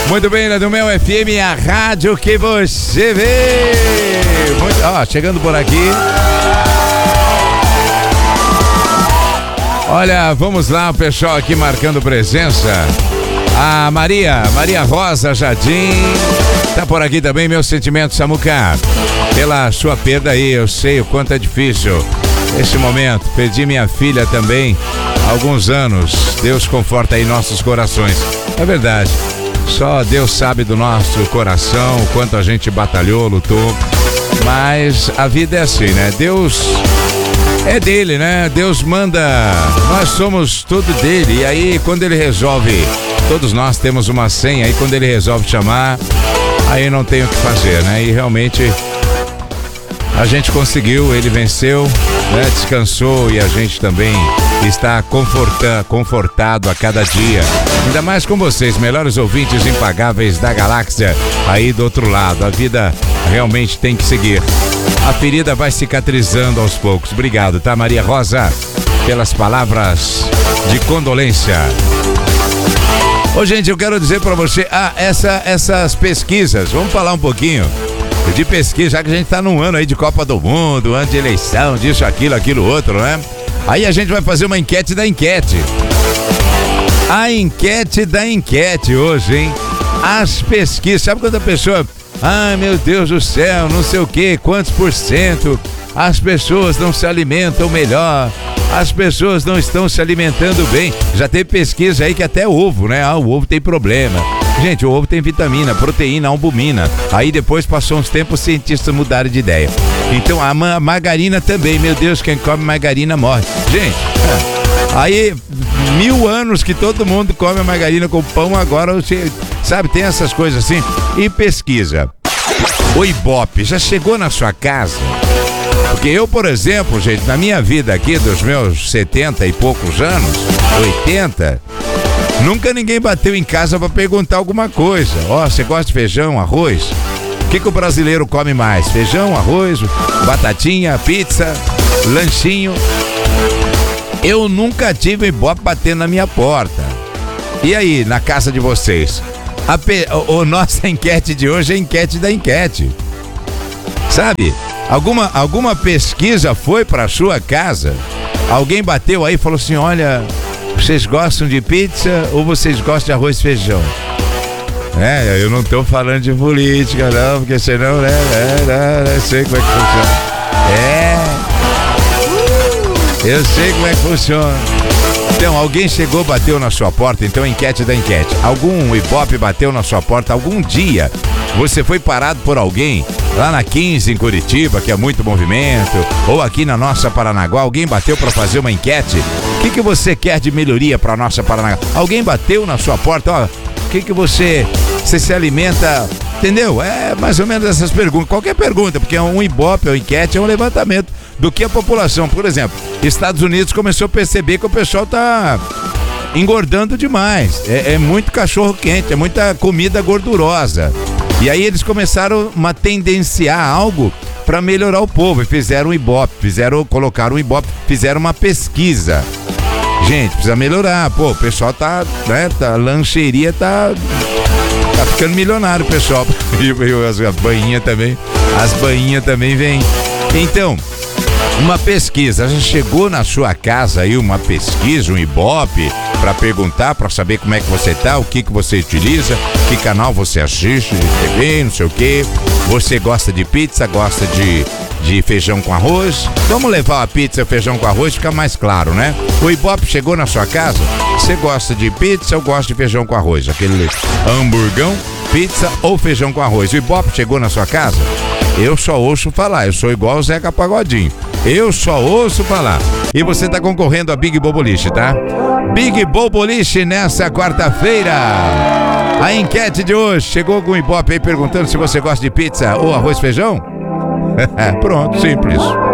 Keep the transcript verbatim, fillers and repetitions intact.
Muito bem, na do Mel F M, a rádio que você vê. Muito, ó, chegando por aqui. Olha, vamos lá, o pessoal aqui marcando presença. A Maria, Maria Rosa Jardim, tá por aqui também, meu sentimento, Samuca, pela sua perda aí, eu sei o quanto é difícil esse momento. Perdi minha filha também há alguns anos. Deus conforta aí nossos corações. É verdade, só Deus sabe do nosso coração, o quanto a gente batalhou, lutou, mas a vida é assim, né? Deus é dele, né? Deus manda, nós somos tudo dele, e aí quando ele resolve, todos nós temos uma senha, aí quando ele resolve chamar, aí não tem o que fazer, né? E realmente a gente conseguiu, ele venceu, né? Descansou, e a gente também está conforta, confortado a cada dia. Ainda mais com vocês, melhores ouvintes impagáveis da galáxia aí do outro lado. A vida realmente tem que seguir. A ferida vai cicatrizando aos poucos. Obrigado, tá, Maria Rosa, pelas palavras de condolência. Ô, gente, eu quero dizer pra você, ah, essa, essas pesquisas, vamos falar um pouquinho de pesquisa, já que a gente tá num ano aí de Copa do Mundo, ano de eleição, disso, aquilo, aquilo, outro, né? Aí a gente vai fazer uma enquete da enquete. A enquete da enquete hoje, hein? As pesquisas, sabe quando a pessoa, ai meu Deus do céu, não sei o que, quantos por cento, as pessoas não se alimentam melhor, as pessoas não estão se alimentando bem. Já teve pesquisa aí que até ovo, né? Ah, o ovo tem problema. Gente, o ovo tem vitamina, proteína, albumina. Aí depois passou uns tempos, os cientistas mudaram de ideia. Então a ma- margarina também, meu Deus, quem come margarina morre. Gente, é. Aí mil anos que todo mundo come a margarina com pão, agora você, sabe, tem essas coisas assim. E pesquisa. O Ibope já chegou na sua casa? Porque eu, por exemplo, gente, na minha vida aqui, dos meus setenta e poucos anos, oitenta, nunca ninguém bateu em casa pra perguntar alguma coisa. Ó, oh, você gosta de feijão, arroz? O que que o brasileiro come mais? Feijão, arroz, batatinha, pizza, lanchinho. Eu nunca tive Ibope batendo na minha porta. E aí, na casa de vocês? A, pe... o, o nossa enquete de hoje é a enquete da enquete. Sabe? Alguma, alguma pesquisa foi pra sua casa? Alguém bateu aí e falou assim, olha, vocês gostam de pizza ou vocês gostam de arroz e feijão? É, eu não tô falando de política não, porque senão, né, né, né, eu sei como é que funciona. É, eu sei como é que funciona. Então, alguém chegou, bateu na sua porta, então enquete da enquete. Algum Ibope bateu na sua porta algum dia? Você foi parado por alguém lá na quinze em Curitiba, que é muito movimento, ou aqui na nossa Paranaguá, alguém bateu para fazer uma enquete? O que que você quer de melhoria para nossa Paranaguá? Alguém bateu na sua porta, ó, o que que você, você se alimenta, entendeu? É mais ou menos essas perguntas, qualquer pergunta, porque é um Ibope, é uma enquete, é um levantamento do que a população, por exemplo, Estados Unidos começou a perceber que o pessoal tá engordando demais, é, é muito cachorro quente, é muita comida gordurosa. E aí eles começaram a tendenciar algo para melhorar o povo e fizeram um Ibope, fizeram, colocaram um Ibope, fizeram uma pesquisa. Gente, precisa melhorar, pô, o pessoal tá, né, tá, a lancheria tá, tá ficando milionário, pessoal. E, e as, as banhinhas também, as banhinhas também vêm. Então, uma pesquisa, já chegou na sua casa aí uma pesquisa, um Ibope, para perguntar, para saber como é que você tá, o que que você utiliza, que canal você assiste de T V, não sei o que. Você gosta de pizza, gosta de, de feijão com arroz? Vamos levar a pizza e feijão com arroz, fica mais claro, né? O Ibope chegou na sua casa? Você gosta de pizza ou gosta de feijão com arroz? Aquele hamburgão, pizza ou feijão com arroz? O Ibope chegou na sua casa? Eu só ouço falar, eu sou igual o Zeca Pagodinho. Eu só ouço falar. E você tá concorrendo a Big Boboliche, tá? Big Boboliche nessa quarta-feira. A enquete de hoje chegou com o Ibope aí perguntando se você gosta de pizza ou arroz e feijão? Pronto, simples.